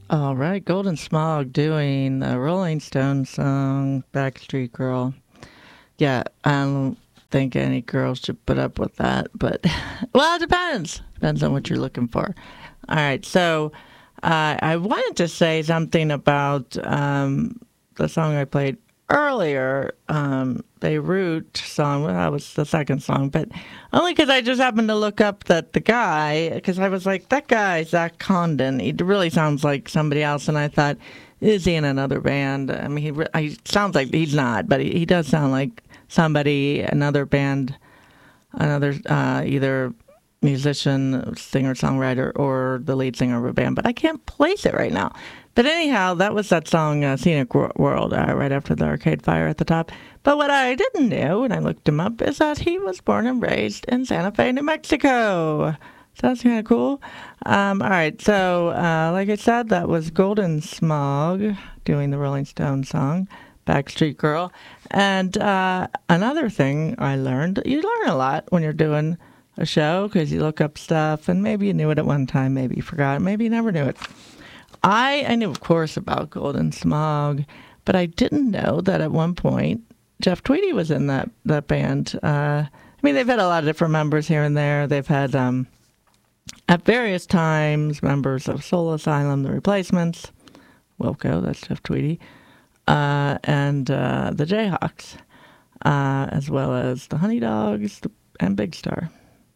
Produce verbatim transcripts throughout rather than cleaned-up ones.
All right, Golden Smog doing the Rolling Stones song Backstreet Girl. Yeah, I don't think any girls should put up with that, but well, it depends. Depends on what you're looking for. All right, so uh, I wanted to say something about um, the song I played earlier, um, Beirut song. Well, that was the second song, but only because I just happened to look up that the guy, because I was like, that guy, Zach Condon, he really sounds like somebody else, and I thought, is he in another band? I mean, he, re- he sounds like he's not, but he, he does sound like somebody, another band, another uh, either musician, singer, songwriter, or the lead singer of a band, but I can't place it right now. But anyhow, that was that song, uh, Scenic World, uh, right after the Arcade Fire at the top. But what I didn't know when I looked him up is that he was born and raised in Santa Fe, New Mexico. So that's kind of cool. Um, all right, so uh, like I said, that was Golden Smog doing the Rolling Stones song, Backstreet Girl. And uh, another thing I learned, you learn a lot when you're doing a show because you look up stuff and maybe you knew it at one time, maybe you forgot, maybe you never knew it. I, I knew, of course, about Golden Smog, but I didn't know that at one point Jeff Tweedy was in that, that band. Uh, I mean, they've had a lot of different members here and there. They've had, um, at various times, members of Soul Asylum, The Replacements, Wilco, that's Jeff Tweedy, uh, and uh, the Jayhawks, uh, as well as the Honey Dogs and Big Star.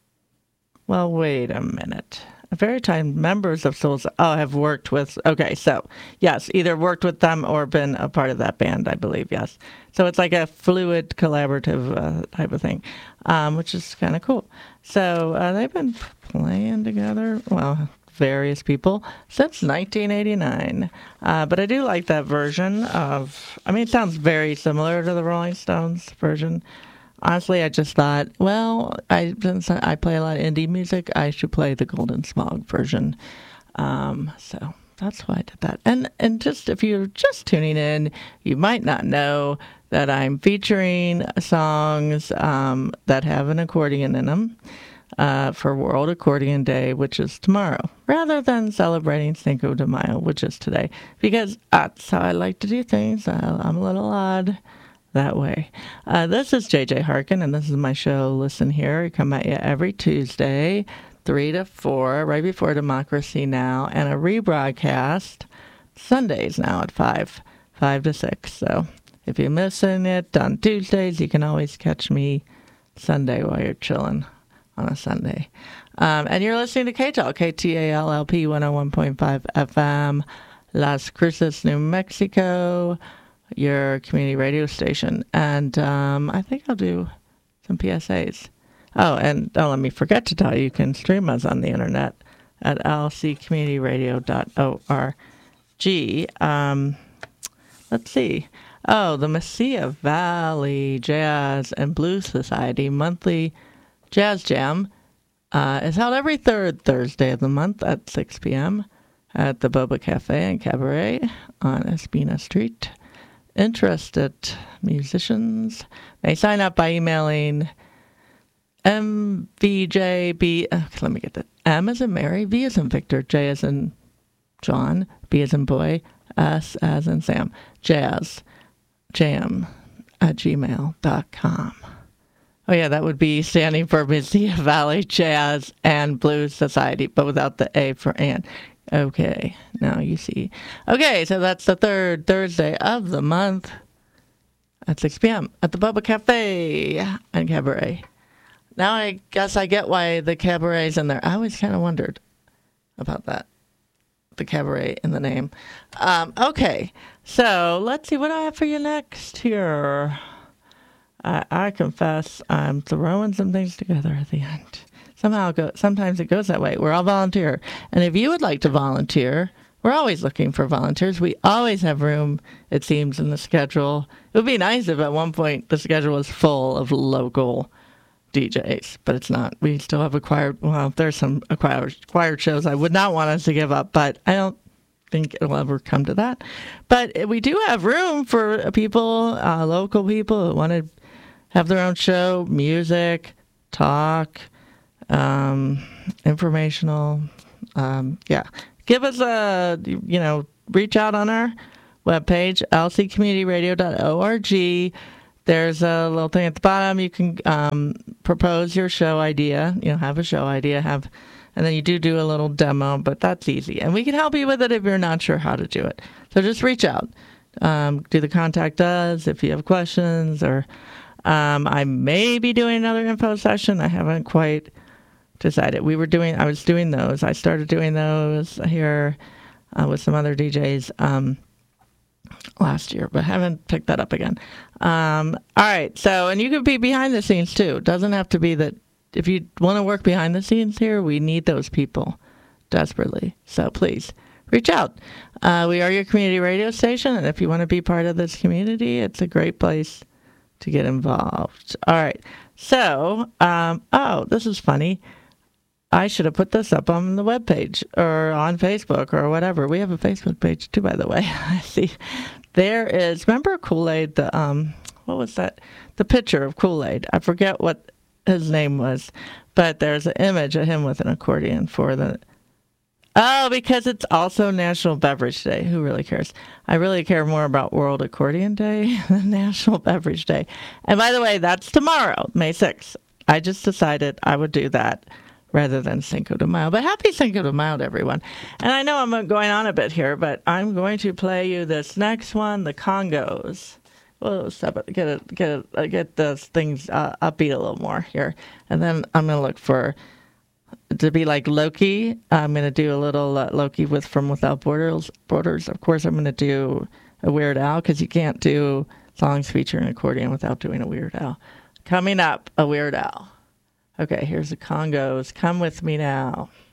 Well, wait a minute. At various times, members of Soul oh, have worked with, okay, so, yes, either worked with them or been a part of that band, I believe, yes. So it's like a fluid, collaborative uh, type of thing, um, which is kind of cool. So uh, they've been playing together, well, various people, since nineteen eighty-nine. Uh, but I do like that version of, I mean, it sounds very similar to the Rolling Stones version. Honestly, I just thought, well, I since I play a lot of indie music, I should play the Golden Smog version. Um, so that's why I did that. And and just if you're just tuning in, you might not know that I'm featuring songs um, that have an accordion in them uh, for World Accordion Day, which is tomorrow, rather than celebrating Cinco de Mayo, which is today, because that's how I like to do things. I, I'm a little odd that way. Uh, this is J J Harkin, and this is my show, Listen Here. I come at you every Tuesday, three to four, right before Democracy Now!, and a rebroadcast Sundays now at five, five to six. So if you're missing it on Tuesdays, you can always catch me Sunday while you're chilling on a Sunday. Um, and you're listening to K T A L, K T A L L P one oh one point five F M, Las Cruces, New Mexico, your community radio station. And um, I think I'll do some P S As. Oh, and don't let me forget to tell you, you can stream us on the internet at l c community radio dot org. Um, let's see. Oh, the Mesilla Valley Jazz and Blues Society monthly jazz jam uh, is held every third Thursday of the month at six p.m. at the Boba Cafe and Cabaret on Espina Street. Interested musicians may sign up by emailing M V J B. Uh, let me get that. M as in Mary, V as in Victor, J as in John, B as in boy, S as in Sam. Jazz jam at gmail dot com. Oh yeah, that would be standing for Mesilla Valley Jazz and Blues Society, but without the A for and. Okay, now you see. Okay, so that's the third Thursday of the month at six p.m. at the Bubba Cafe and Cabaret. Now I guess I get why the cabaret's in there. I always kind of wondered about that, the cabaret in the name. Um, okay, so let's see what I have for you next here. I, I confess I'm throwing some things together at the end. Somehow, go, sometimes it goes that way. We're all volunteer. And if you would like to volunteer, we're always looking for volunteers. We always have room, it seems, in the schedule. It would be nice if at one point the schedule was full of local D Js, but it's not. We still have acquired, well, there's some acquired, acquired shows I would not want us to give up, but I don't think it'll ever come to that. But we do have room for people, uh, local people who want to have their own show, music, talk, Um, informational, um, yeah, give us a, you know, reach out on our webpage, l c community radio dot org. There's a little thing at the bottom. You can um, propose your show idea, you know, have a show idea, have, and then you do do a little demo, but that's easy. And we can help you with it if you're not sure how to do it. So just reach out. Um, do the contact us if you have questions, or um, I may be doing another info session. I haven't quite decided. We were doing, I was doing those. I started doing those here uh, with some other D Js. Um, last year, but haven't picked that up again. Um, all right. So, and you could be behind the scenes too. It doesn't have to be that. If you want to work behind the scenes here, we need those people desperately. So please reach out. Uh, we are your community radio station. And if you want to be part of this community, it's a great place to get involved. All right. So, um, oh, this is funny. I should have put this up on the webpage or on Facebook or whatever. We have a Facebook page too, by the way. I see. There is, remember Kool-Aid, the, um, what was that? The picture of Kool-Aid. I forget what his name was, but there's an image of him with an accordion for the, oh, because it's also National Beverage Day. Who really cares? I really care more about World Accordion Day than National Beverage Day. And by the way, that's tomorrow, May sixth. I just decided I would do that rather than Cinco de Mayo. But happy Cinco de Mayo to everyone. And I know I'm going on a bit here, but I'm going to play you this next one, the Congos. Well, stop it. Get it, get it, uh, get those things uh, upbeat a little more here. And then I'm going to look for, to be like Loki, I'm going to do a little uh, Loki with From Without Borders. Borders. Of course, I'm going to do a Weird Al, because you can't do songs featuring accordion without doing a Weird Al. Coming up, a Weird Al. Okay, here's the Congos. Come with me now.